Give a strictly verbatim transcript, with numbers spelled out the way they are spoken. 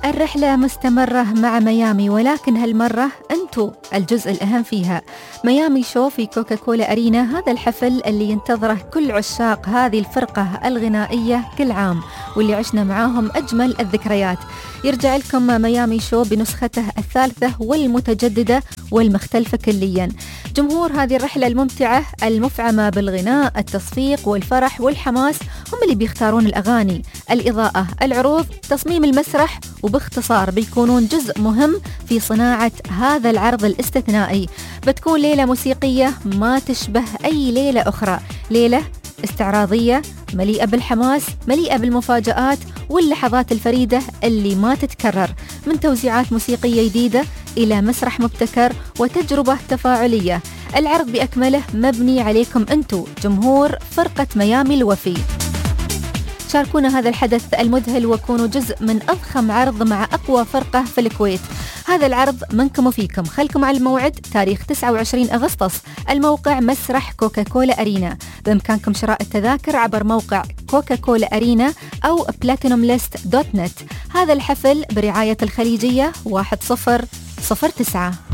الرحلة مستمرة مع ميامي، ولكن هالمرة أنتوا الجزء الأهم فيها. ميامي شو في كوكاكولا أرينا، هذا الحفل اللي ينتظره كل عشاق هذه الفرقة الغنائية كل عام، واللي عشنا معاهم أجمل الذكريات. يرجع لكم ميامي شو بنسخته الثالثة والمتجددة والمختلفة كليا. جمهور هذه الرحلة الممتعة المفعمة بالغناء، التصفيق والفرح والحماس هم اللي بيختارون الأغاني، الإضاءة، العروض، تصميم المسرح، وباختصار بيكونون جزء مهم في صناعة هذا العرض الاستثنائي. بتكون ليلة موسيقية ما تشبه أي ليلة أخرى، ليلة استعراضية مليئة بالحماس، مليئة بالمفاجآت واللحظات الفريدة اللي ما تتكرر، من توزيعات موسيقية جديدة إلى مسرح مبتكر وتجربة تفاعلية. العرض بأكمله مبني عليكم أنتو جمهور فرقة ميامي الوفي. شاركونا هذا الحدث المذهل وكونوا جزء من أضخم عرض مع أقوى فرقة في الكويت. هذا العرض منكم وفيكم. خلكم على الموعد تاريخ تسعة وعشرين أغسطس، الموقع مسرح كوكاكولا أرينا. بإمكانكم شراء التذاكر عبر موقع كوكاكولا أرينا أو بلاتينوم ليست دوت نت. هذا الحفل برعاية الخليجية واحد صفر صفر تسعة.